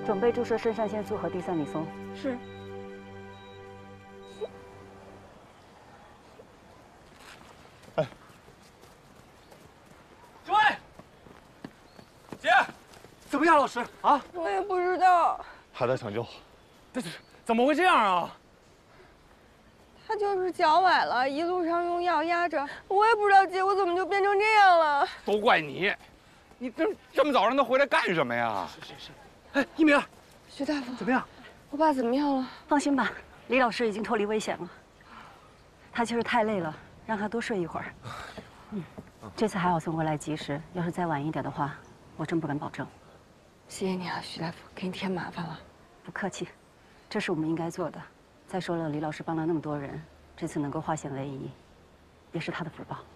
准备注射肾上腺素和地塞米松。 是。 哎， 诸位，姐，怎么样，老师啊？ 我也不知道。 还在抢救。 这怎么会这样啊？ 他就是脚崴了，一路上用药压着。我也不知道姐，我怎么就变成这样了？ 都怪你！你这么早让他回来干什么呀？ 是。哎，一鸣， 徐大夫怎么样？ 我爸怎么样了？ 放心吧，李老师已经脱离危险了。他就是太累了，让他多睡一会儿。这次还好送回来及时，要是再晚一点的话，我真不敢保证。 谢谢你啊，徐大夫，给你添麻烦了。 不客气，这是我们应该做的。再说了，李老师帮了那么多人，这次能够化险为夷，也是他的福报。